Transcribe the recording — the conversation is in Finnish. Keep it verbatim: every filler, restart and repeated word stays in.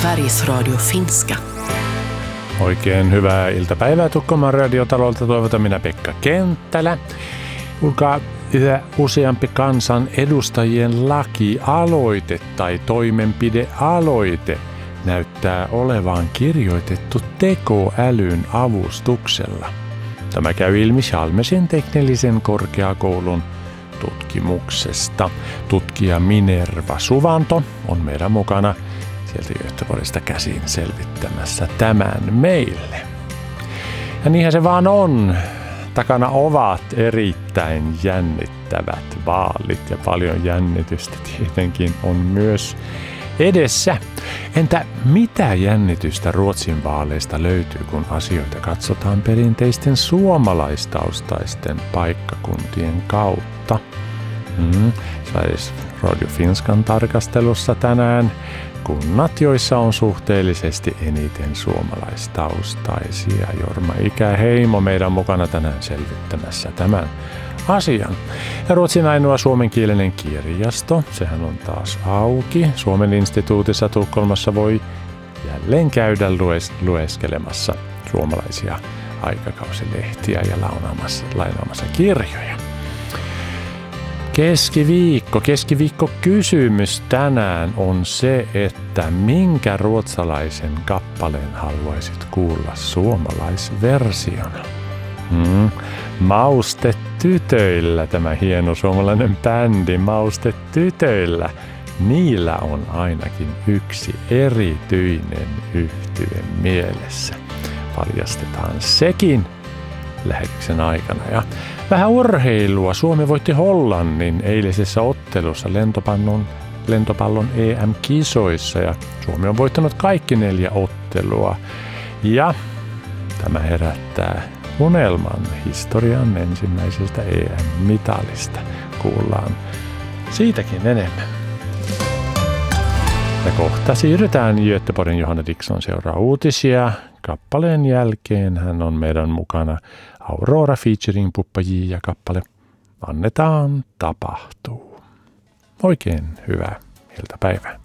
Sveriges Radio Finska. Oikein hyvää iltapäivää Tukholman radiotalolta toivotan minä Pekka Kenttälä. Kuulkaa, yhä useampi kansan edustajien lakialoite tai toimenpidealoite näyttää olevan kirjoitettu tekoälyn avustuksella. Tämä käy ilmi Chalmersin teknillisen korkeakoulun tutkimuksesta. Tutkija Minerva Suvanto on meidän mukana sieltä Göteborgista käsin selvittämässä tämän meille. Ja niinhän se vaan on. Takana ovat erittäin jännittävät vaalit ja paljon jännitystä tietenkin on myös edessä. Entä mitä jännitystä Ruotsin vaaleista löytyy, kun asioita katsotaan perinteisten suomalaistaustaisten paikkakuntien kautta? Hmm. Sveriges Radio Finskan tarkastelussa tänään kunnat, joissa on suhteellisesti eniten suomalaistaustaisia. Jorma Ikäheimo meidän mukana tänään selvittämässä tämän asian. Ja Ruotsin ainoa suomenkielinen kirjasto, sehän on taas auki. Suomen instituutissa Tukholmassa voi jälleen käydä lues- lueskelemassa suomalaisia aikakausilehtiä ja lainaamassa, lainaamassa kirjoja. Keskiviikko. Keskiviikko kysymys tänään on se, että minkä ruotsalaisen kappaleen haluaisit kuulla suomalaisversiona? Hmm. Maustetytöillä, tämä hieno suomalainen bändi Maustetytöillä. Niillä on ainakin yksi erityinen yhtye mielessä. Paljastetaan sekin lähetyksen aikana. Ja vähän urheilua. Suomi voitti Hollannin eilisessä ottelussa lentopallon, lentopallon E M-kisoissa ja Suomi on voittanut kaikki neljä ottelua. Ja tämä herättää unelman historian ensimmäisestä E M-mitalista. Kuullaan siitäkin enemmän. Ja kohta siirrytään Göteborgin Johanna Dickson seuraa uutisia. Kappaleen jälkeen hän on meidän mukana Aurora featuring Puppa J ja kappale Annetaan tapahtuu. Oikein hyvää iltapäivää.